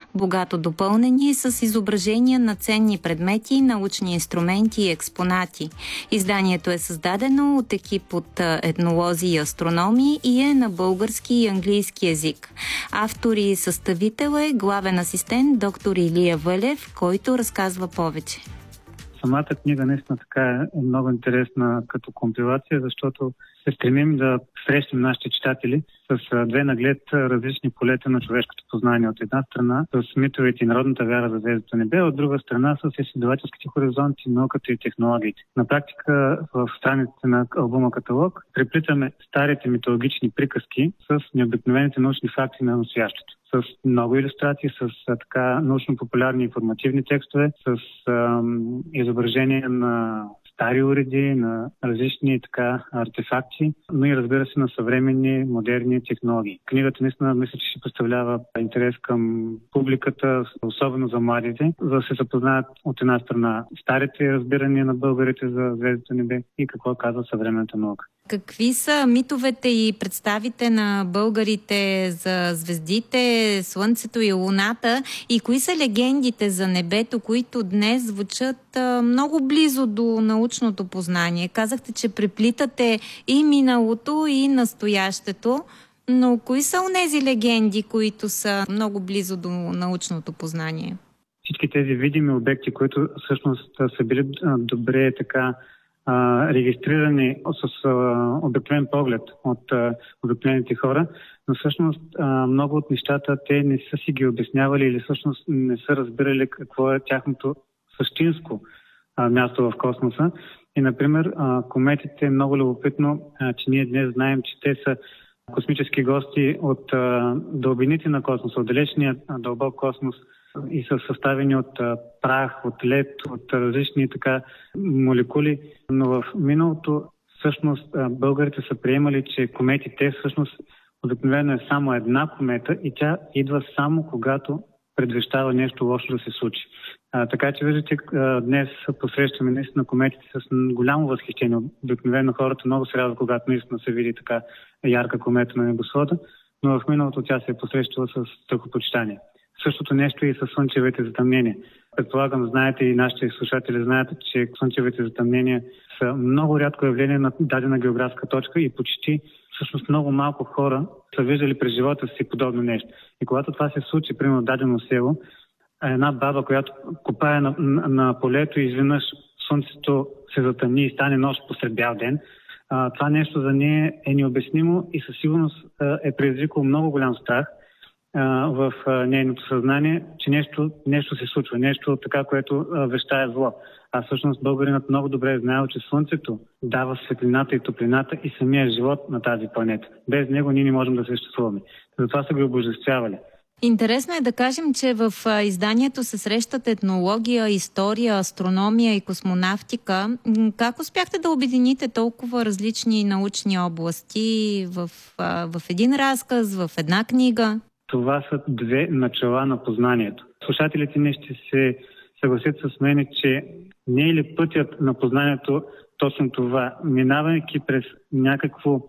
богато допълнени с изображения на ценни предмети, научни инструменти и експонати. Изданието е създадено от екип от етнолози и астрономи и е на български и английски език. Автор и съставител е главен асистент доктор Илия Вълев, който разказва повече. Самата книга наистина така е много интересна като компилация, защото се стремим да срещнем нашите читатели с две наглед различни полета на човешкото познание. От една страна с митовете и народната вяра за звездното небе, от друга страна с изследователските хоризонти, науката и технологиите. На практика в страниците на албума Каталог преплитаме старите митологични приказки с необикновените научни факти на настоящето. С много илюстрации, с така научно-популярни информативни текстове, с изображения на стари уреди, на различни така артефакти, но и разбира се на съвременни, модерни технологии. Книгата наистина мисля, че ще представлява интерес към публиката, особено за младите, за да се запознаят от една страна старите разбирания на българите за звездното небе и какво казва съвременната наука. Какви са митовете и представите на българите за звездите, Слънцето и Луната и кои са легендите за небето, които днес звучат много близо до научното познание? Казахте, че преплитате и миналото, и настоящето, но кои са онези легенди, които са много близо до научното познание? Всички тези видими обекти, които всъщност са били добре така регистрирани с обикновен поглед от обикновените хора, но всъщност много от нещата те не са си ги обяснявали или всъщност не са разбирали какво е тяхното същинско място в космоса. И, например, кометите е много любопитно, че ние днес знаем, че те са космически гости от дълбините на космоса, от далечния дълбок космос, и са съставени от прах, от лед, от различни така молекули. Но в миналото всъщност българите са приемали, че кометите всъщност обикновено е само една комета и тя идва само когато предвещава нещо лошо да се случи. Така че виждате, днес посрещаме наистина кометите с голямо възхищение. Обикновено хората много се радват, когато наистина се види така ярка комета на небосвода, но в миналото тя се е посрещала с страхопочитание. Същото нещо и с слънчевите затъмнения. Предполагам, знаете и нашите слушатели знаят, че слънчевите затъмнения са много рядко явление на дадена географска точка и почти всъщност много малко хора са виждали през живота си подобно нещо. И когато това се случи, примерно в дадено село, една баба, която копае на полето и изведнъж слънцето се затъмни и стане нощ посред бял ден, това нещо за нея е необяснимо и със сигурност е предизвикало много голям страх в нейното съзнание, че нещо се случва, нещо така, което вещае зло. А всъщност българинът много добре е знаел, че Слънцето дава светлината и топлината и самия живот на тази планета. Без него ние не можем да съществуваме. Затова са ги обожествявали. Интересно е да кажем, че в изданието се срещат етнология, история, астрономия и космонавтика. Как успяхте да обедините толкова различни научни области в един разказ, в една книга? Това са две начала на познанието. Слушателите ни ще се съгласят с мен, че не е ли пътят на познанието точно това, минавайки през някаква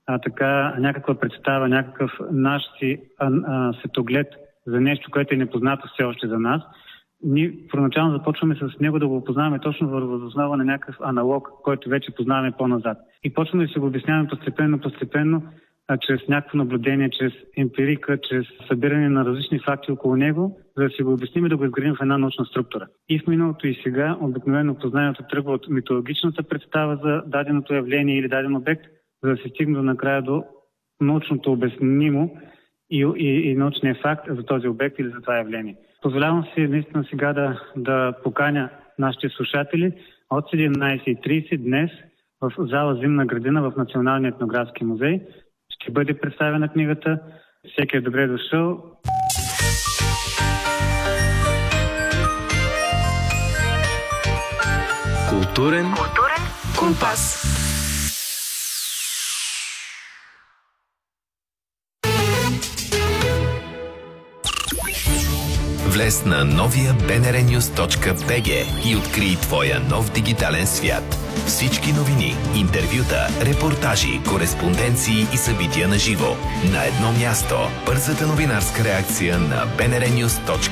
представа, някакъв наш си светоглед за нещо, което е непознато все още за нас, ние първоначално започваме с него да го опознаваме точно въз основа на някакъв аналог, който вече познаваме по-назад. И почваме да се го обясняваме постепенно, чрез някакво наблюдение, чрез емпирика, чрез събиране на различни факти около него, за да си го обясним и да го изградим в една научна структура. И в миналото и сега обикновено познанието тръгва от митологичната представа за даденото явление или даден обект, за да се стигне до накрая до научното обяснимо и научния факт за този обект или за това явление. Позволявам си наистина сега да поканя нашите слушатели от 17:30 днес в зала Зимна градина в Националния етнографски музей. Ще бъде представена книгата. Всеки е добре дошъл. Културен компас. Влез на новия bnrnews.bg и открий твоя нов дигитален свят. Всички новини, интервюта, репортажи, кореспонденции и събития на живо. На едно място. Бързата новинарска реакция на bnrnews.bg.